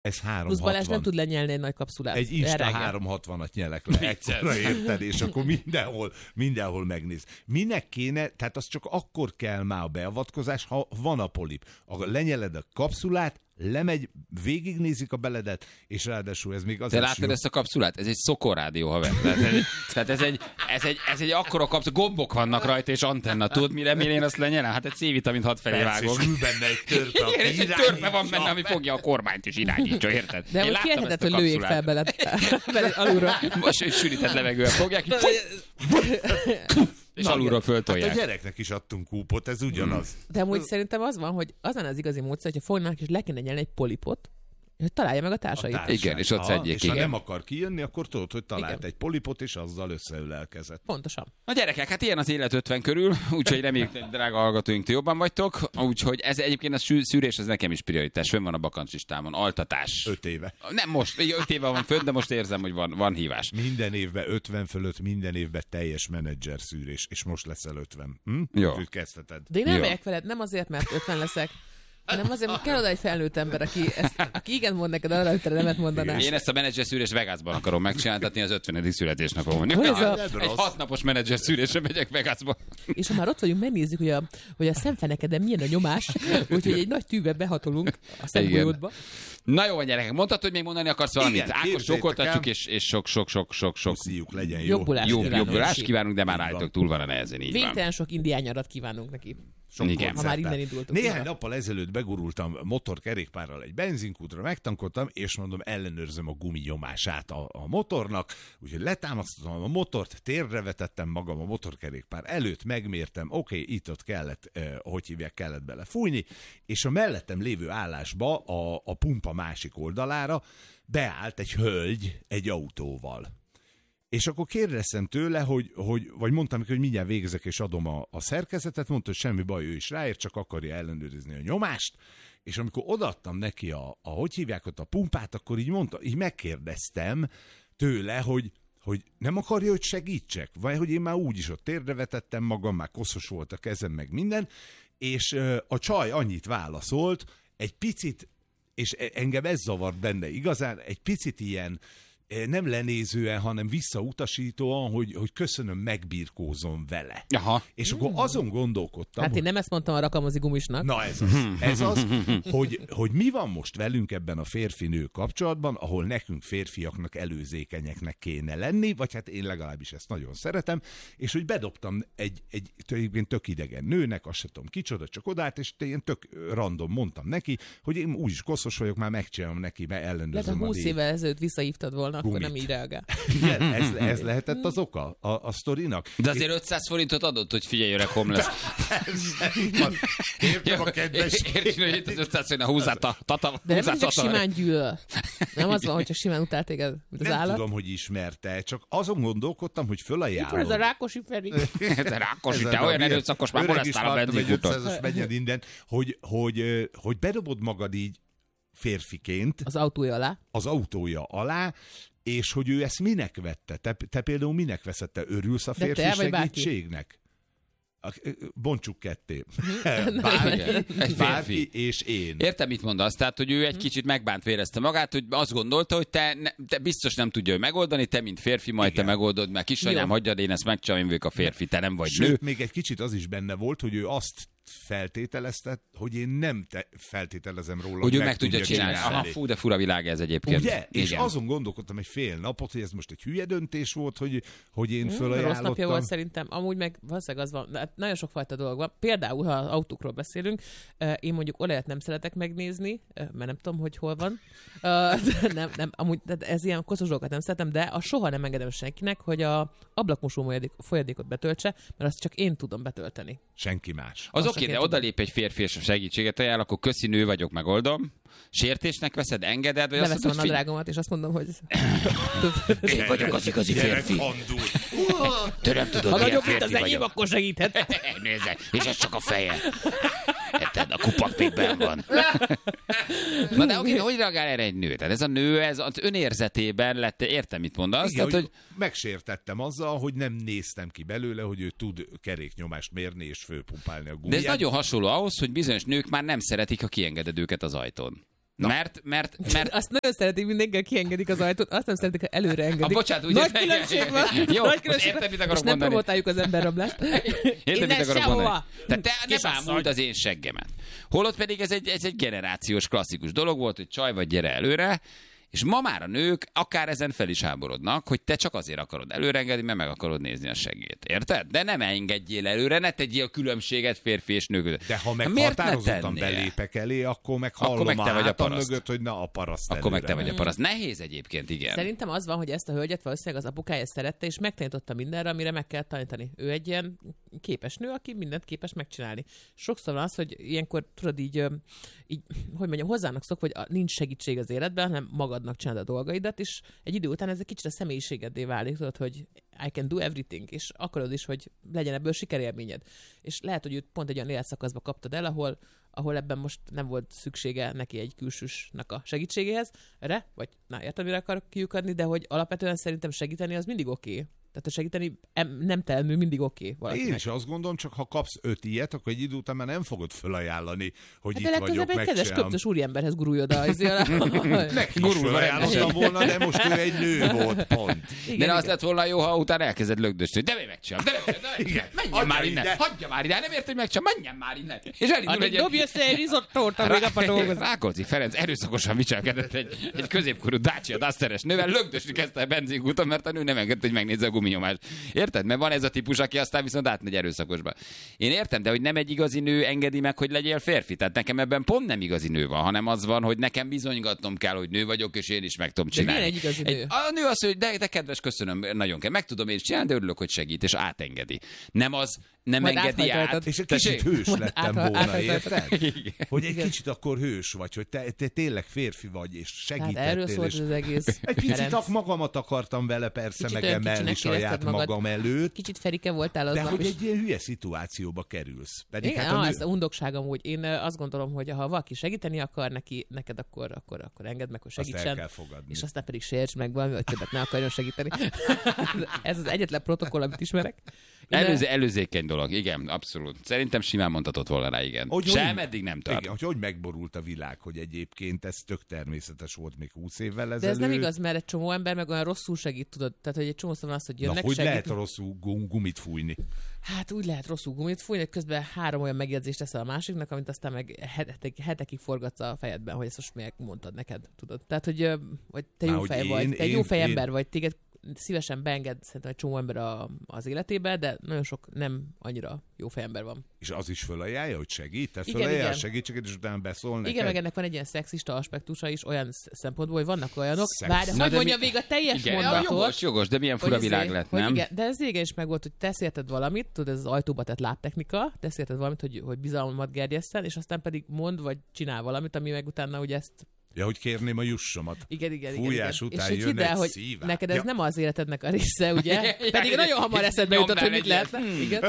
Ez 360. Plusz Balázs nem tud lenyelni egy nagy kapszulát. Egy Insta 360-at nyelek le egyszerre, érted, és akkor mindenhol megnéz. Minek kéne, tehát az csak akkor kell már a beavatkozás, ha van a polip. Lenyeled a kapszulát, lemegy, végignézik a beledet, és ráadásul ez még azért. Te láttad ezt a kapszulát? Ez egy szokorrádió, haver. Tehát ez egy akkora kapszula, gombok vannak rajta, és antenna. Tudod, mire én azt lenyelem? Hát egy C-vitamint 6 felé vágok. És ül benne egy törpe, igen, és egy törpe van benne, ami fogja a kormányt is irányítsa, érted? De most kérheted, hogy lőjék fel beled alulról. Most egy sűrített levegővel fogják, és alulról föltolják. Hát a gyereknek is adtunk kúpot, ez ugyanaz. De amúgy szerintem az van, hogy az lenne az igazi módszer, hogyha fognak és le kéne nyelni egy polipot, hogy találja meg a társait. Igen, és ott szedjék, és igen. ha nem akar kijönni, akkor tudod, hogy talált egy polipot, és azzal összeülelkezett. Pontosan. A gyerekek, hát ilyen az élet 50 körül, úgyhogy reméljük, drága hallgatóink, ti jobban vagytok. Úgyhogy ez egyébként a szűrés, ez nekem is prioritás. Fönn van a bakancslistámon. Altatás. 5 éve. Nem most, 5 éve van fönn, de most érzem, hogy van hívás. Minden évben 50 fölött, minden évben teljes menedzser szűrés, és most leszel 50. Jó. Úgyhogy kezdheted. De én nem megyek veled, nem azért, mert 50 leszek, hanem azért, mert kell oda egy felnőtt ember, aki igen mond neked arra, hogy te nemet mondanál. Én ezt a menedzser szűrést Vegasban akarom megcsináltatni az 50. születésnapomon. Egy 6 napos menedzser szűrésre megyek Vegasba. És ha már ott vagyunk, megnézzük, hogy a szemfenekeden milyen a nyomás, úgyhogy egy nagy tűvel behatolunk a szemgolyódba. Na jó, gyerekek, mondtad, hogy még mondani akarsz valamit? Igen, Ákos, sokoltatjuk, és sok. Szíjuk legyen jó. Jobbulást kívánunk, de már állítok, túl van a nehezen, így van. Végtelen sok indiányarat kívánunk neki. Igen. Ha már innen indultunk. Néhány nappal ezelőtt begurultam motorkerékpárral egy benzinkútra, megtankoltam, és mondom, ellenőrzöm a guminyomását a motornak, úgyhogy letámasztottam a motort, térre vetettem magam a motorkerékpár előtt, megmértem, oké, itt-ott kellett, kellett bele fújni, és a mellettem lévő állásba a pumpa másik oldalára beállt egy hölgy egy autóval. És akkor kérdeztem tőle, vagy mondtam neki, hogy mindjárt végezek és adom a szerkezetet, mondta, hogy semmi baj, ő is ráért, csak akarja ellenőrizni a nyomást, és amikor odaadtam neki hogy hívják ott a pumpát, akkor így mondta, így megkérdeztem tőle, hogy nem akarja, hogy segítsek, vagy hogy én már úgyis ott térdre vetettem magam, már koszos volt a kezem, meg minden, és a csaj annyit válaszolt, egy picit, és engem ez zavart benne igazán, egy picit ilyen, nem lenézően, hanem visszautasítóan, hogy köszönöm, megbirkózom vele. Aha. És akkor azon gondolkodtam. Hát én nem ezt mondtam a rakamozi gumisnak. Na ez az, hogy mi van most velünk ebben a férfi-nő kapcsolatban, ahol nekünk férfiaknak előzékenyeknek kéne lenni, vagy hát én legalábbis ezt nagyon szeretem, és hogy bedobtam egy tök idegen nőnek, azt sem tudom kicsoda, csak odállt, és én tök random mondtam neki, hogy én úgyis koszos vagyok, már megcsinálom neki, mert ellenőrzöm. De 20 évvel ezelőtt visszahívtad volna, akkor nem így reagál. Igen, ez lehetett az oka a sztorinak. De azért 500 forintot adott, hogy figyelj, öreg homeless. Értem a kedves. Értem, hogy itt az 500 forint, húzzát a tata. De nem csak simán gyűlöl. Nem az van, hogy csak simán utál téged, mint az nem állat. Nem tudom, hogy ismerte, csak azon gondolkodtam, hogy fölajánlom. Mikor ez a Rákosi Feri? Ez a Rákosi, te olyan erőszakos, már molesztál a benzinkutat. Öreg is menjen innen, hogy bedobod magad így férfiként. Az autója alá. És hogy ő ezt minek vette? Te például minek veszed? Te örülsz a férfi segítségnek? Bontsuk ketté. Bárki és én. Értem, mit mondasz? Tehát, hogy ő egy kicsit megbánt érezte magát, hogy azt gondolta, hogy te biztos nem tudja, hogy megoldani, te, mint férfi, majd te megoldod, mert kisanyám, hagyjad, én ezt megcsinálom, én vagyok a férfi, te nem vagy nő. Sőt, még egy kicsit az is benne volt, hogy ő azt feltételezte, hogy én nem feltételezem róla, hogy ő meg tudja csinálni. Aha, fú, de fura világ ez egyébként. Ugye? És azon gondolkodtam egy fél napot, hogy ez most egy hülye döntés volt, hogy én fölajánlottam. Rossz napja volt szerintem. Amúgy meg valószínűleg az van. Hát nagyon sokfajta dolog van. Például, ha autókról beszélünk, én mondjuk olajat nem szeretek megnézni, mert nem tudom, hogy hol van. Nem, amúgy ez ilyen koszos dolgokat nem szeretem, de soha nem engedem senkinek, hogy a ablakmosó folyadékot betöltse, mert azt csak én tudom betölteni. Senki más. Az oké, de odalép egy férfi és a segítséget ajánl, akkor köszi, nő vagyok, megoldom. Sértésnek veszed, engeded? Vagy leveszem a nadrágomat, és azt mondom, hogy... Én vagyok az igazi férfi. Te nem tudod, ha nagyobb, mint az enyém, akkor segíthet. Nézze, és ez csak a feje. Érted, a kupak még benn van. Na de oké, hogy reagál erre egy nő? Tehát ez a nő, ez az önérzetében lett, értem, mit mondasz? Igen, tehát, hogy megsértettem azzal, hogy nem néztem ki belőle, hogy ő tud keréknyomást mérni és fölpumpálni a gumiját. De ez nagyon hasonló ahhoz, hogy bizonyos nők már nem szeretik, ha kiengeded őket az ajtón. Mert Azt nagyon szeretik, mindenki kiengedik az ajtót, azt nem szeretik, ha előre engedik. bocsánat, úgy Nagy különbség van. Jó, Nagy most különbség érted, van. mit És akarok nem mondani? promotáljuk az emberrablást. Érted, mit akarok mondani? Tehát te ne Kisasszony. bámuld az én seggemet. Holott pedig ez egy generációs klasszikus dolog volt, hogy csaj vagy gyere előre, és ma már a nők akár ezen fel is háborodnak, hogy te csak azért akarod előrengedni, mert meg akarod nézni a segét. Érted? De nem engedjél előre, ne tegyél különbséget férfi és nő között. De ha meg Miért ne határozottan tennél? belépek elé, akkor meg hallom meg te a vagy a hátam paraszt. mögött, hogy na a paraszt Akkor meg te előre vagy a paraszt. Nehéz egyébként, igen. Szerintem az van, hogy ezt a hölgyet valószínűleg az apukája szerette, és megtanította mindenre, amire meg kell tanítani. Ő egy ilyen képes nő, aki mindent képes megcsinálni. Sokszor van az, hogy ilyenkor tudod így hogy mondjam, hozzának szok, hogy nincs segítség az életben, hanem magadnak csinálod a dolgaidat, és egy idő után ez egy kicsit a személyiségeddé válik, tudod, hogy I can do everything, és akarod is, hogy legyen ebből sikerélményed. És lehet, hogy őt pont egy olyan életszakaszba kaptad el, ahol ebben most nem volt szüksége neki egy külsősnek a segítségéhez, vagy értem, mire akarok kiukadni, de hogy alapvetően szerintem segíteni az mindig oké. Tehát a segíteni nem telmű mindig oké. Én is azt gondolom, csak ha kapsz 5 ilyet, akkor egy idő után már nem fogod felajánlani, hogy Hát itt de vagyok, legközelebb egy kedves megcsinálom. köptös úriemberhez gurulj oda. Neki is felajánlottam volna, de most ő egy nő volt, pont. De az lett volna jó, ha utána elkezded lögdösni. De mi megcsinálom? Igen. Menjen már Adja innen! ide. Hagyja már ide! Nem ért, hogy megcsinálom, menjen már innen! És elindul Addig egy dobj össze egy risottót, amíg apa dolgozik. Rákóczi Ferenc erőszakosan viselkedett egy középkorú Dacia Dusteres nővel, lögdösni kezdte a benzinkúton, mert a nő nem engedte, hogy megnézze a guminyomást. Érted? Mert van ez a típus, aki aztán viszont átmegy erőszakosba. Én értem, de hogy nem egy igazi nő engedi meg, hogy legyél férfi. Tehát nekem ebben pont nem igazi nő van, hanem az van, hogy nekem bizonygatnom kell, hogy nő vagyok, és én is meg tudom csinálni. milyen egy igazi nő? A nő azt mondja, de kedves, köszönöm, nagyon kell. Meg tudom én is csinálni, de örülök, hogy segít, és átengedi. Nem Majd engedi át. áthajtoltad. És egy kicsit hős lettem volna, áthajtottam. érted? Hogy egy kicsit akkor hős vagy, hogy te tényleg férfi vagy, és Tehát segítettél. erről szólt és az egész. egy picit Ferenc. magamat akartam vele persze Kicsit olyan megemelni kicsinek saját érezted magad. magam előtt, Kicsit Ferike voltál az de nap hogy is. egy ilyen hülye szituációba kerülsz. Pedig Igen, hát a nő... ez a undokság amúgy. Én azt gondolom, hogy ha valaki segíteni akar neked, akkor engedd meg, hogy Azt el segítsen. kell fogadni. És aztán pedig sérts meg valami, hogy többet ne akarjon segíteni. Ez az egyetlen protokoll, amit ismerek. Előzékeny dolog, igen, abszolút. Szerintem simán mondhatott volna rá, igen. Eddig nem tart. Igen, hogy megborult a világ, hogy egyébként ez tök természetes volt még 20 évvel ezelőtt. De ez nem igaz, mert egy csomó ember meg olyan rosszul segít, tudod. Tehát, hogy egy csomószor van az, hogy jönnek, Na, hogy segít. lehet rosszul gumit fújni? Hát úgy lehet rosszul gumit fújni, hogy közben 3 olyan megjegyzést teszel a másiknak, amit aztán meg hetekig forgatsz a fejedben, hogy ezt most miért mondtad neked, tudod. Tehát, hogy te jó fej vagy, te egy jó fejember vagy, téged szívesen beenged szerintem egy csomó ember az életébe, de nagyon sok nem annyira jó fejember van. És az is fölajánlja, hogy segít? Tehát Igen, fölajánlja a igen. segítséget, és utána beszól neked? Igen, meg ennek van egy ilyen szexista aspektusa is olyan szempontból, hogy vannak olyanok. Szex. Várj, Na, hogy de mondja mi- végig a teljes Igen, mondatot. jogos, de milyen fura hogy világ izé- lett, hogy nem? Igen, de ez régen is megvolt, hogy tesz érted valamit, tudod, ez az ajtóba tett lábtechnika, tesz érted valamit, hogy bizalmat gerjesszen, és aztán pedig mond, vagy csinál valamit, ami meg utána ugye ezt... Ja, hogy kérném a jussomat. Igen. Fújás igen. után és hogy jön hidd el, egy hogy szívás. neked ez Ja. nem az életednek a része, ugye? Pedig nagyon hamar eszedbe jutott, hogy mit lehetne. Igen.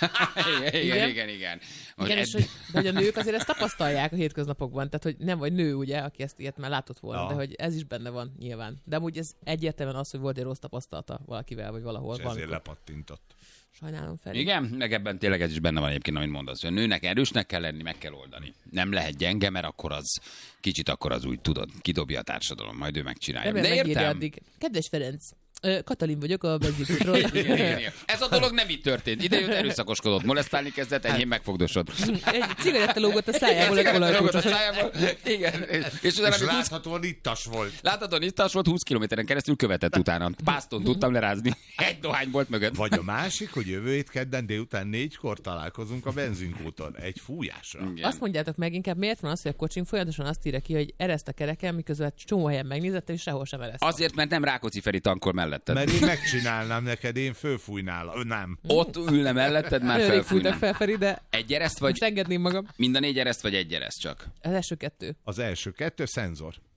Igen. Igen, és de hogy a nők azért ezt tapasztalják a hétköznapokban, tehát hogy nem vagy nő, ugye, aki ezt ilyet már látott volna, Ja. de hogy ez is benne van nyilván. De amúgy ez egyértelműen az, hogy volt egy rossz tapasztalata valakivel, vagy valahol. És ezért valamikor. lepattintott. Sajnálom fel. Igen, meg ebben tényleg ez is benne van egyébként, amit mondasz, hogy a nőnek erősnek kell lenni, meg kell oldani. Nem lehet gyenge, mert akkor az úgy tudod, kidobja a társadalom, majd ő megcsinálja. Remélem De megírja értem. addig. Kedves Ferenc, Katalin vagyok a benzinkútról. Igen. Ez a dolog nem így történt. Ide jött, erőszakoskodott, molesztálni kezdett, enyhén megfogdosod. Egy cigaretta lógott a szájából, egy olajkulcsos. Igen. És És utána még 20 láthatóan ittas volt. láthatóan ittas volt, 20 kilométeren keresztül követett utána. Pászton tudtam lerázni. Egy dohány volt mögött. Vagy a másik, hogy jövő hét kedden délután 4-kor találkozunk a benzinkúton. Egy fújásra. Igen. Azt mondjátok meg, inkább miért van az, hogy a kocsim folyamatosan azt írja ki, hogy ereszt a kereken, miközben csomó helyen megnézettem, és sehol sem ereszt. Azért, mert nem Rákóczi Feri tankol melletted. Mert én megcsinálnám neked, én fölfújnál. Nem. Ott ülne melletted, már Nagyon rég fújtak felfújnám. felfelé, de Egy ereszt most vagy engedném magam. mind a 4 ereszt, vagy egy ereszt csak? Az első 2. Az első 2 szenzor.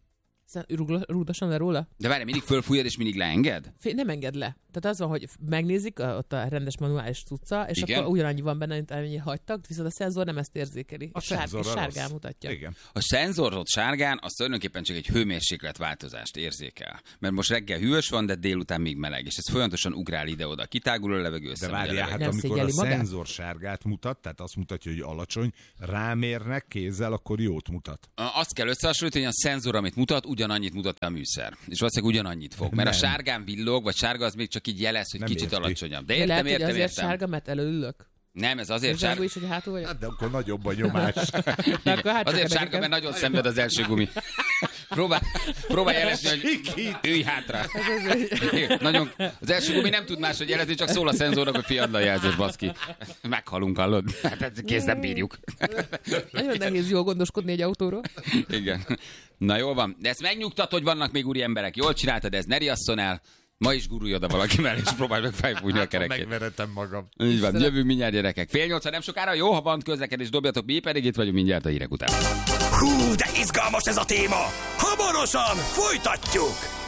Rúgdosan le róla? De várj, mindig fölfújod és mindig leenged? Nem enged le. Tehát az van, hogy megnézik ott a rendes manuális cucca, és Igen? akkor ugyanannyi van benne, mint amennyi hagytak, viszont a szenzor nem ezt érzékeli. A szenzor sárgán mutatja. Igen. A szenzor ott sárgán, az tulajdonképpen csak egy hőmérsékletváltozást érzékel. Mert most reggel hűvös van, de délután még meleg, és ez folyamatosan ugrál ide-oda. Kitágul a levegő, De várjál, hát Nem amikor a szégyeli magát? szenzor sárgát mutat, tehát azt mutatja, hogy alacsony, rámérnek kézzel, akkor jót mutat. Azt kell összehasonlítani, hogy a szenzor, amit mutat, ugyanannyit mutat a műszer. És valószínűleg ugyanannyit fog. Mert a Nem. sárgán villog, vagy sárga az még csak így jelez, hogy Nem kicsit érti. alacsonyabb. De De lehet, értem, hogy azért értem. sárga, mert előülök. Nem, ez azért És sárga. is, hogy hátul vagyok. Hát de akkor nagyobb a nyomás. De akkor hát Azért csak sárga, nekem- mert nagyon szenved az első gumi. Próbálj jelezni, hogy ülj hátra. Nagyon, az első gumi nem tud máshogy jelezni, csak szól a szenzornak, hogy fiadd a jelzés, baszki. Meghalunk, hallod? Hát kész, nem bírjuk. Nagyon nehéz jól gondoskodni egy autóról. Igen. Na jól van. De ezt megnyugtat, hogy vannak még úri emberek. Jól csináltad, ez ne riasszon el. Ma is gurulj oda valaki mellé, és próbálj meg felfújni a kerekét. Megveretem magam. Így van, jövünk mindjárt, gyerekek. 7:30, nem sokára, jó, ha van közlekedés, dobjatok, mi pedig itt vagyunk mindjárt a hírek után. Hú, de izgalmas ez a téma! Hamarosan folytatjuk!